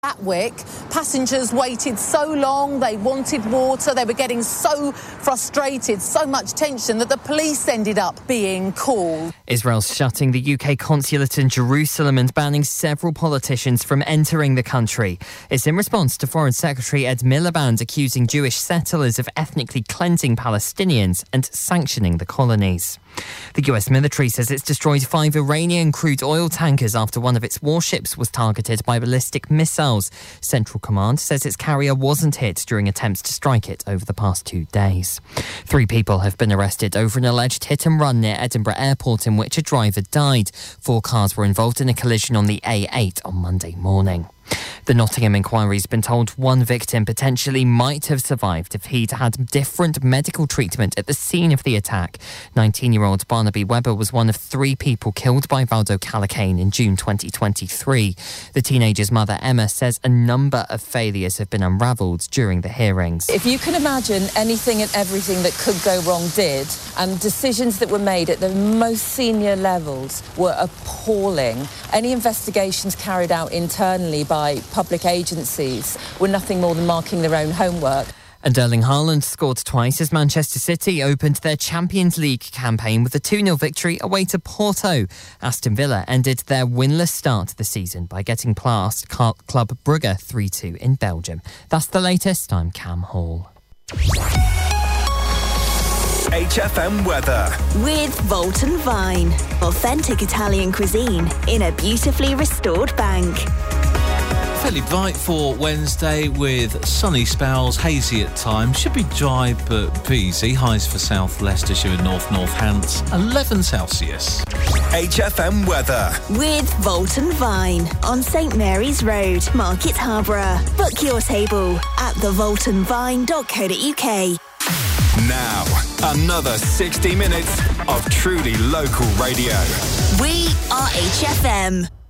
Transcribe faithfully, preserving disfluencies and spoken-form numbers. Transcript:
Gatwick, passengers waited so long, they wanted water, they were getting so frustrated, so much tension that the police ended up being called. Israel's shutting the U K consulate in Jerusalem and banning several politicians from entering the country. It's in response to Foreign Secretary Ed Miliband accusing Jewish settlers of ethnically cleansing Palestinians and sanctioning the colonies. The U S military says it's destroyed five Iranian crude oil tankers after one of its warships was targeted by ballistic missiles. Central Command says its carrier wasn't hit during attempts to strike it over the past two days. Three people have been arrested over an alleged hit and run near Edinburgh Airport in which a driver died. Four cars were involved in a collision on the A eight on Monday morning. The Nottingham inquiry's been told one victim potentially might have survived if he'd had different medical treatment at the scene of the attack. nineteen-year-old Barnaby Webber was one of three people killed by Valdo Calacane in June twenty twenty-three. The teenager's mother, Emma, says a number of failures have been unravelled during the hearings. If you can imagine anything and everything that could go wrong did, and decisions that were made at the most senior levels were appalling. Any investigations carried out internally by public agencies were nothing more than marking their own homework. And Erling Haaland scored twice as Manchester City opened their Champions League campaign with a two nil victory away to Porto. Aston Villa ended their winless start to the season by getting past Club Brugge three two in Belgium. That's the latest. I'm Cam Hall. H F M weather. With Volton Vine. Authentic Italian cuisine in a beautifully restored bank. Fairly bright for Wednesday with sunny spells, hazy at times. Should be dry but breezy. Highs for South Leicestershire and North Northants, eleven Celsius. H F M weather. With Volton Vine on St Mary's Road, Market Harborough. Book your table at the volton vine dot co dot uk. Now, another sixty minutes of truly local radio. We are H F M.